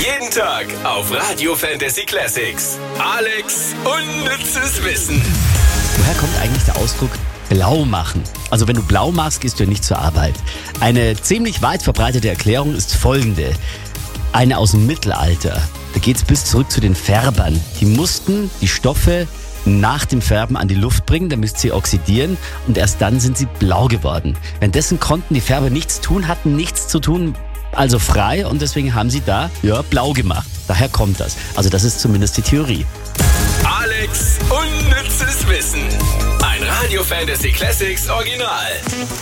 Jeden Tag auf Radio Fantasy Classics. Alex unnützes Wissen. Woher kommt eigentlich der Ausdruck blau machen? Also wenn du blau machst, gehst du ja nicht zur Arbeit. Eine ziemlich weit verbreitete Erklärung ist folgende. Eine aus dem Mittelalter. Da geht's bis zurück zu den Färbern. Die mussten die Stoffe nach dem Färben an die Luft bringen, damit sie oxidieren und erst dann sind sie blau geworden. Währenddessen konnten die Färber nichts tun, hatten nichts zu tun, also frei, und deswegen haben sie da blau gemacht. Daher kommt das. Also das ist zumindest die Theorie. Alex unnützes Wissen. Ein Radio Fantasy Classics Original.